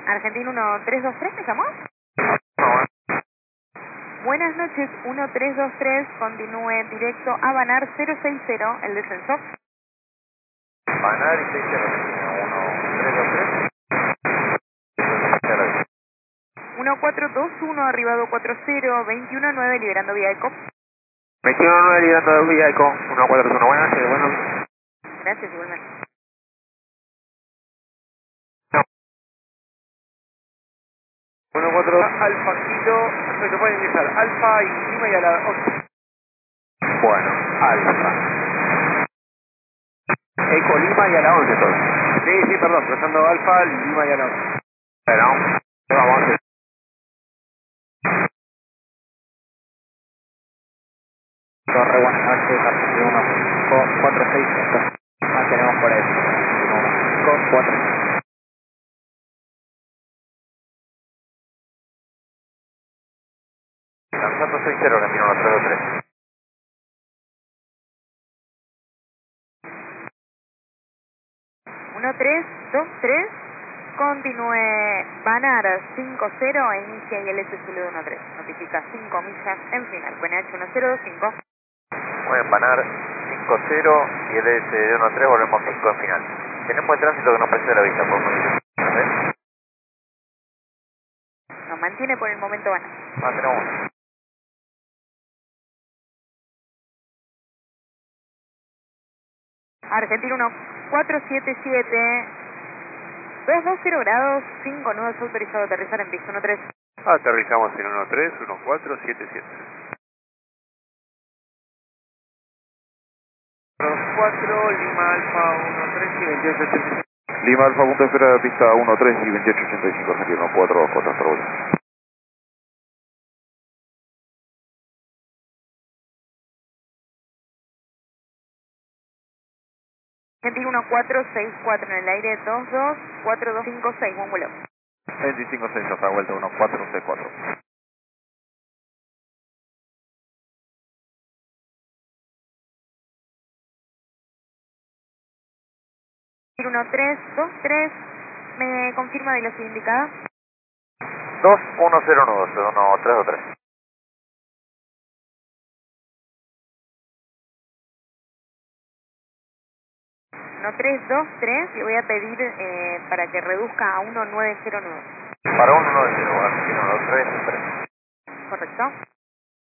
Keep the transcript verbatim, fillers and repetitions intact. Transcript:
Argentina uno tres dos tres, ¿me llamó? Buenas noches, uno tres dos tres, continúe directo a Banar cero seis cero, el descenso. Banar y seis cero, uno tres dos tres. uno cuatro dos uno, arribado cuatro cero, veintiuno nueve, liberando vía eco. veintiuno nueve, liberando vía eco, uno cuatro uno, buenas noches, bueno. Gracias, igualmente. uno cuatro Alfa Kilo, perfecto, pueden ingresar Alfa y Lima y a la once. Bueno, Alfa. Eco Lima y a la once todo. Sí, sí, perdón, cruzando Alfa, Lima y a la once. Bueno, vamos a hacer. Torre, buenas noches, Argentina uno cinco cuatro seis cinco. Mantenemos por eso. uno cinco cuatro. Lanzando seis cero, camino uno tres dos tres. uno tres dos tres, continúe Banar cinco cero e inicia I L S Zulu uno tres. Notifica cinco millas en final, P N H uno cero dos cinco. Muy bien, Banar cinco cero y el S uno tres, volvemos cinco en final. Tenemos el tránsito que nos precede la vista, podemos ir. ¿Vale? Nos mantiene por el momento Banar. Mantenemos uno. Argentina uno cuatro siete siete, dos dos cero grados, cinco nudos, autorizado a aterrizar en pista uno tres. Aterrizamos en uno tres uno cuatro siete siete. cuatro, Lima Alfa uno tres y veintiocho ochenta y cinco. Lima Alfa, punto de espera de pista uno tres y veintiocho ochenta y cinco, Argentina cuatro dos cuatro, hasta luego. Argentina uno cuatro seis cuatro en el aire, dos dos cuatro dos cinco seis, buen vuelo. veinticinco seis, hasta vuelta uno cuatro seis cuatro. uno tres dos tres, ¿me confirma velocidad indicada? dos uno cero nudos, uno tres dos tres. uno tres dos tres, le voy a pedir eh, para que reduzca a uno nueve cero nueve. Para uno nueve cero, Argentina uno tres tres. ¿Correcto?